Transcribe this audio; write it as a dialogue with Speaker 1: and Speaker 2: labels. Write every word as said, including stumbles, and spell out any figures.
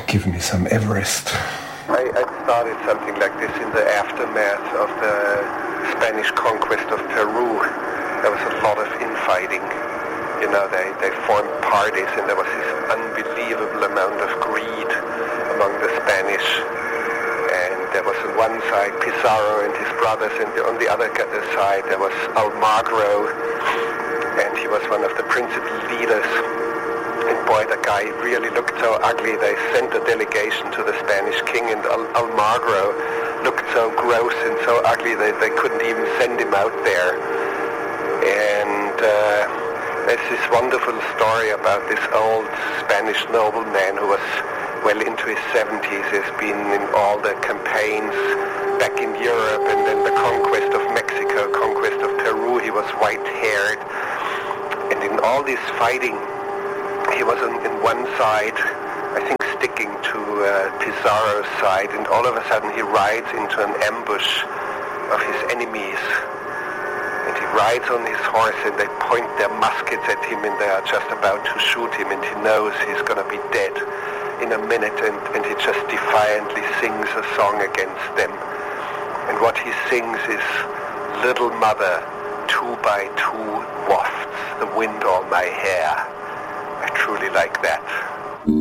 Speaker 1: give me some Everest.
Speaker 2: I, I started something like this in the aftermath of the Spanish conquest of Peru. There was a lot of infighting. You know, they, they formed parties, and there was this unbelievable amount of greed among the Spanish. And there was on one side Pizarro and his brothers, and on the other side there was Almagro, and he was one of the principal leaders. And boy, the guy really looked so ugly. They sent a delegation to the Spanish king, and Al- Almagro looked so gross and so ugly that they couldn't even send him out there. And uh, there's this wonderful story about this old Spanish nobleman who was well into his seventies, has been in all the campaigns back in Europe, and then the conquest of Mexico, conquest of Peru. He was white-haired. And in all this fighting, he was on in one side, I think sticking to uh, Pizarro's side, and all of a sudden he rides into an ambush of his enemies. And he rides on his horse, and they point their muskets at him, and they are just about to shoot him, and he knows he's going to be dead in a minute, and, and he just defiantly sings a song against them. And what he sings is, "Little mother, two by two wafts the wind on my hair." I truly like that.